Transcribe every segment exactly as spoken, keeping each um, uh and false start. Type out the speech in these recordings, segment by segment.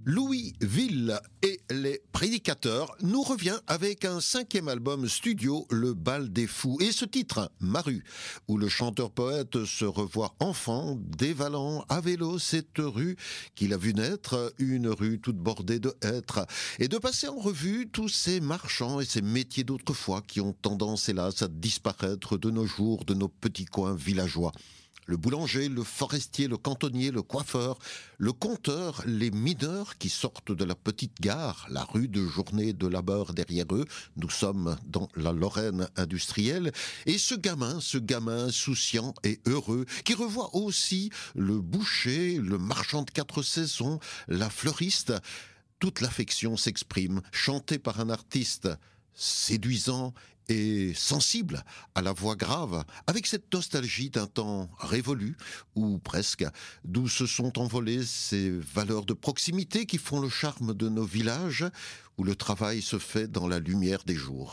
Louis Ville et les Prédicateurs nous revient avec un cinquième album studio, Le Bal des Fous. Et ce titre, Maru, où le chanteur-poète se revoit enfant, dévalant à vélo cette rue qu'il a vu naître, une rue toute bordée de hêtres, et de passer en revue tous ces marchands et ces métiers d'autrefois qui ont tendance, hélas, à disparaître de nos jours, de nos petits coins villageois. Le boulanger, le forestier, le cantonnier, le coiffeur, le compteur, les mineurs qui sortent de la petite gare, la rude journée de labeur derrière eux. Nous sommes dans la Lorraine industrielle. Et ce gamin, ce gamin souciant et heureux, qui revoit aussi le boucher, le marchand de quatre saisons, la fleuriste. Toute l'affection s'exprime, chantée par un artiste séduisant et sensible à la voix grave, avec cette nostalgie d'un temps révolu, ou presque, d'où se sont envolées ces valeurs de proximité qui font le charme de nos villages, où le travail se fait dans la lumière des jours.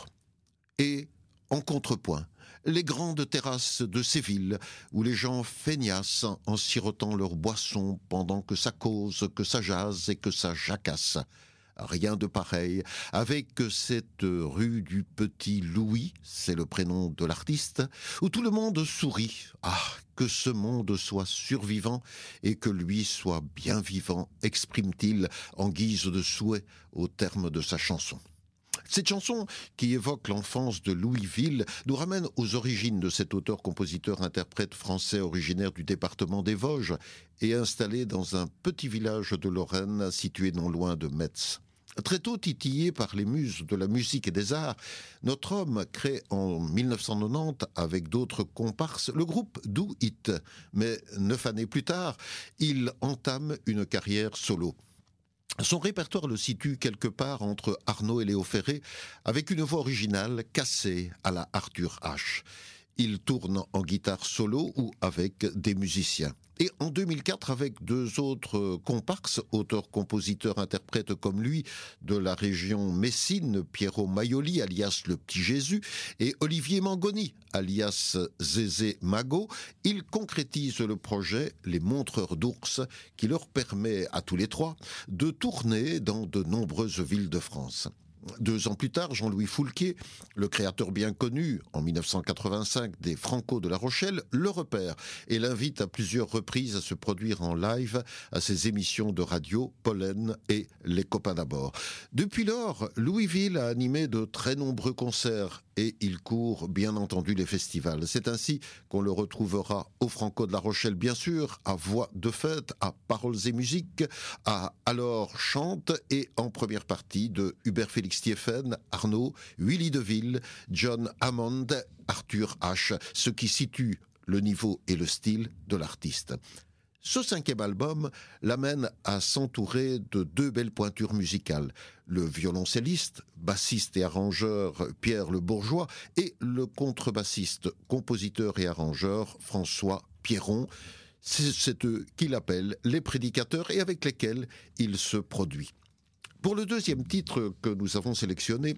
Et, en contrepoint, les grandes terrasses de ces villes, où les gens feignassent en sirotant leur boisson pendant que ça cause, que ça jase et que ça jacasse. Rien de pareil avec cette rue du Petit Louis, c'est le prénom de l'artiste, où tout le monde sourit. Ah, que ce monde soit survivant et que lui soit bien vivant, exprime-t-il en guise de souhait au terme de sa chanson. Cette chanson, qui évoque l'enfance de Louis Ville, nous ramène aux origines de cet auteur-compositeur-interprète français originaire du département des Vosges et installé dans un petit village de Lorraine situé non loin de Metz. Très tôt titillé par les muses de la musique et des arts, notre homme crée en mille neuf cent quatre-vingt-dix, avec d'autres comparses, le groupe Do It. Mais neuf années plus tard, il entame une carrière solo. Son répertoire le situe quelque part entre Arnaud et Léo Ferré, avec une voix originale cassée à la Arthur H. Il tourne en guitare solo ou avec des musiciens. Et en deux mille quatre, avec deux autres comparses, auteurs, compositeurs, interprètes comme lui, de la région Messine, Piero Maioli, alias le Petit Jésus, et Olivier Mangoni, alias Zézé Mago, il concrétise le projet Les Montreurs d'Ours, qui leur permet à tous les trois de tourner dans de nombreuses villes de France. Deux ans plus tard, Jean-Louis Foulquier, le créateur bien connu, en mille neuf cent quatre-vingt-cinq, des Franco de La Rochelle, le repère et l'invite à plusieurs reprises à se produire en live à ses émissions de radio Pollen et Les Copains d'abord. Depuis lors, Louis Ville a animé de très nombreux concerts et il court bien entendu les festivals. C'est ainsi qu'on le retrouvera au Franco de La Rochelle, bien sûr, à Voix de Fête, à Paroles et Musique, à Alors Chante et en première partie de Hubert Félix Thieffen, Arnaud, Willy DeVille, John Hammond, Arthur H, ce qui situe le niveau et le style de l'artiste. Ce cinquième album l'amène à s'entourer de deux belles pointures musicales. Le violoncelliste, bassiste et arrangeur Pierre Le Bourgeois et le contrebassiste, compositeur et arrangeur François Pierron. C'est eux qu'il appelle les Prédicateurs et avec lesquels il se produit. Pour le deuxième titre que nous avons sélectionné,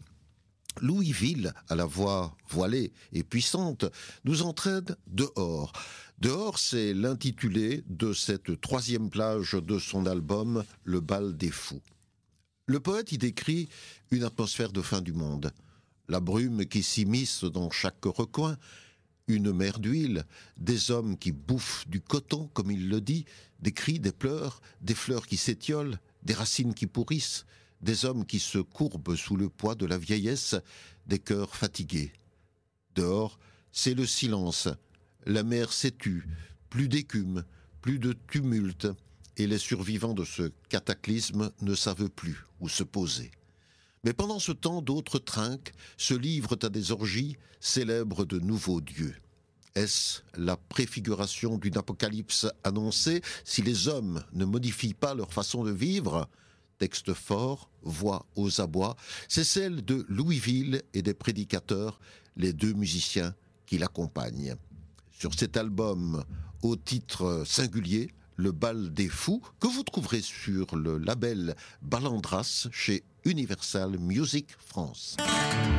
Louis Ville, à la voix voilée et puissante, nous entraîne dehors. Dehors, c'est l'intitulé de cette troisième plage de son album « Le Bal des Fous ». Le poète y décrit une atmosphère de fin du monde. La brume qui s'immisce dans chaque recoin, une mer d'huile, des hommes qui bouffent du coton, comme il le dit, des cris, des pleurs, des fleurs qui s'étiolent, des racines qui pourrissent, des hommes qui se courbent sous le poids de la vieillesse, des cœurs fatigués. Dehors, c'est le silence. La mer s'étue, plus d'écume, plus de tumulte, et les survivants de ce cataclysme ne savent plus où se poser. Mais pendant ce temps, d'autres trinquent, se livrent à des orgies, célèbrent de nouveaux dieux. Est-ce la préfiguration d'une apocalypse annoncée si les hommes ne modifient pas leur façon de vivre ? Texte fort, voix aux abois, c'est celle de Louis Ville et des Prédicateurs, les deux musiciens qui l'accompagnent. Sur cet album, au titre singulier, Le Bal des Fous, que vous trouverez sur le label Balandras chez Universal Music France.